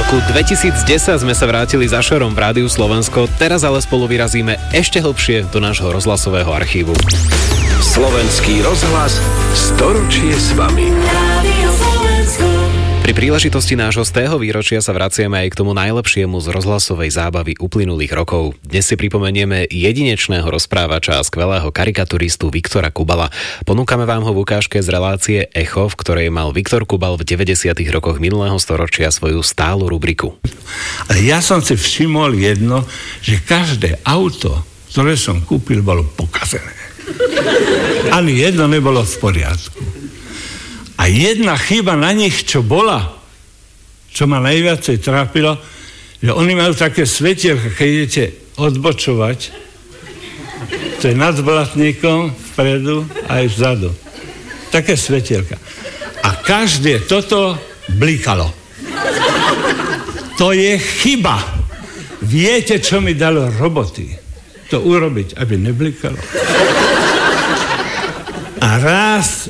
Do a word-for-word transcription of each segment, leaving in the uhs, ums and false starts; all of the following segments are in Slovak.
roku dvetisícdesať sme sa vrátili za Šerom v Rádiu Slovensko, teraz ale spolu vyrazíme ešte hlbšie do nášho rozhlasového archívu. Slovenský rozhlas storočie s vami. Pri príležitosti nášho stého výročia sa vraciame aj k tomu najlepšiemu z rozhlasovej zábavy uplynulých rokov. Dnes si pripomenieme jedinečného rozprávača a skvelého karikaturistu Viktora Kubala. Ponúkame vám ho v ukážke z relácie Echo, v ktorej mal Viktor Kubal v deväťdesiatych rokoch minulého storočia svoju stálu rubriku. Ale ja som si všimol jedno, že každé auto, ktoré som kúpil, bolo pokazené. Ani jedno nebolo v poriadku. A jedna chyba na nich, čo bola, čo ma najviacej trápilo, že oni majú také svetielka, keď idete odbočovať, to je nad blatníkom, vpredu a aj vzadu. Také svetielka. A každé toto blikalo. To je chyba. Viete, čo mi dalo roboty? To urobiť, aby neblikalo. A raz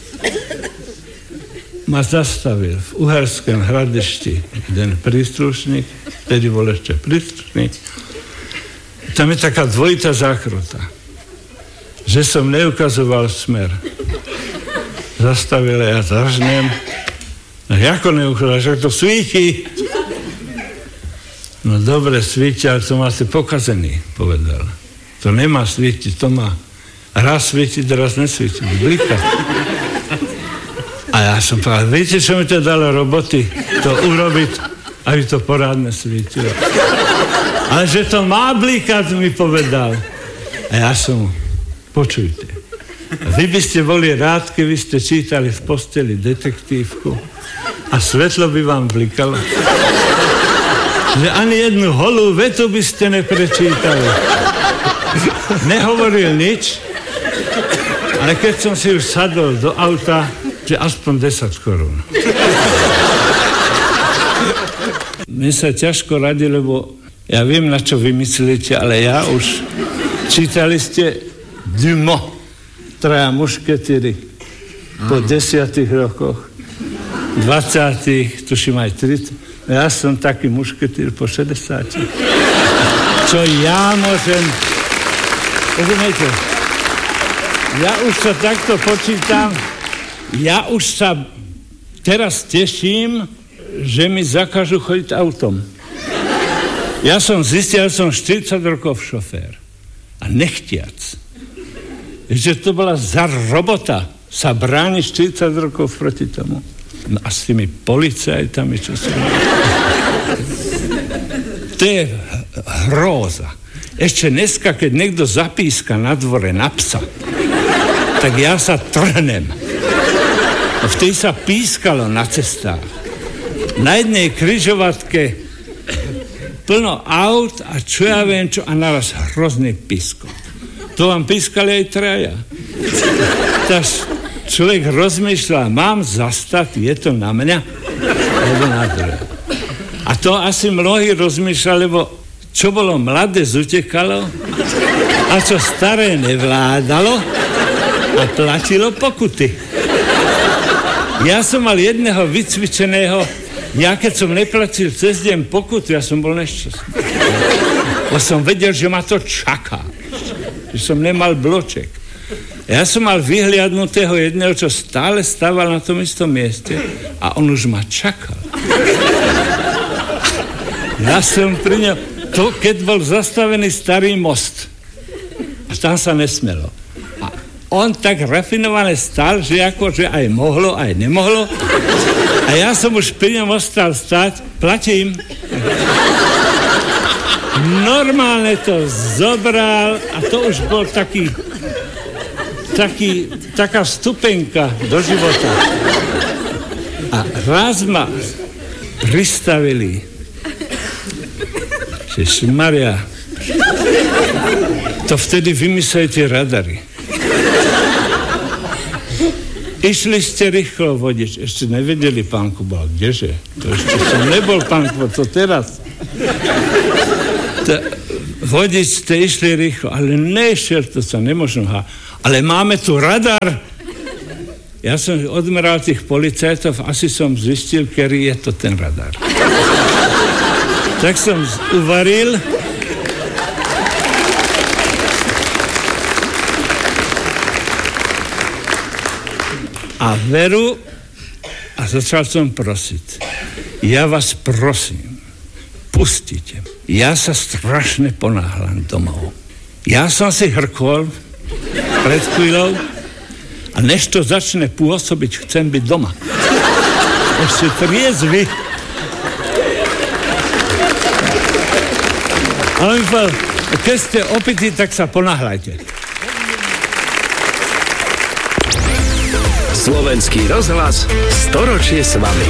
ma zastavil v Uherském Hradišti jeden príslušník, vtedy bol ešte príslušník. Tam je taká dvojitá zákrota, že som neukazoval smer. Zastavil, ja zažnem. No ako neukazoval, že to svíti. No dobre, svíti, ale to má si pokazený, povedal. To nemá svítiť, to má raz svítiť, raz nesvítiť. Blika. A ja som povedal, viete, čo mi to dalo roboty? To urobiť, aby to porádne svítilo. Ale že to má blikať, mi povedal. A ja som, počujte, vy by ste boli rád, keby ste čítali v posteli detektívku a svetlo by vám blikalo. Že ani jednu holú vetu by ste neprečítali. Nehovoril nič, ale keď som si už sadol do auta, že aspoň desať korún. Mne sa ťažko radí, lebo ja viem, na čo vymyslíte, ale ja už čítali ste Dumas, traja mušketýry po desiatých rokoch, dvadsiatych, tuším aj tridsať. Ja som taký mušketýr po šedesáti. Čo ja môžem... Rozumiete? Ja už sa takto počítam. Ja už sa teraz teším, že mi zakážu chodiť autom. Ja som zistil, že som štyridsať rokov šofér. A nechtiac. Že to bola za robota sa bráni štyridsať rokov proti tomu. No a s tými policajtami, čo sú... To je hrôza. Ešte dneska, keď niekto zapíska na dvore na psa, tak ja sa trhnem. Vtedy sa pískalo na cestách. Na jednej križovatke plno aut a čo ja viem čo, a naraz hrozný pískot. To vám pískali aj traja. Tak človek rozmýšľa, mám zastať, je to na mňa? Alebo na druhé. A to asi mnohí rozmýšľali, lebo čo bolo mladé, zutekalo a čo staré nevládalo a platilo pokuty. Ja som mal jedného vycvičeného, ja keď som neplatil cez deň pokutu, ja som bol nešťastný. Bo som vedel, že ma to čaká. Že som nemal bloček. Ja som mal vyhliadnutého jedného, čo stále stával na tom istom mieste a on už ma čakal. Ja som pri ňom, to keď bol zastavený starý most a tam sa nesmelo. On tak rafinované stál, že akože aj mohlo, aj nemohlo. A ja som už pri ňom ostal stáť, platím. Normálne to zobral a to už bol taký, taký, taká stupenka do života. A raz ma pristavili. Ježišmaria, to vtedy vymysleli tie radary. Išli ste rýchlo vodič. Ešte nevedeli, pán Kubal, kdeže? To ešte som nebol, pán Kubal, to teraz. Ta, vodič ste išli rýchlo, ale nešiel, to sa nemožno há. Ale máme tu radar. Ja som odmeral tých policajtov, asi som zistil, ktorý je to ten radar. Tak som uvaril. A veru, a začal som prosiť. Ja vás prosím, pustite. Ja sa strašne ponáhľam domov. Ja som si hrkol pred chvíľou a než to začne pôsobiť, chcem byť doma. Ešte triezvy. A on mi povedal, keď ste opití, tak sa ponáhľajte. Slovenský rozhlas, storočie s vami.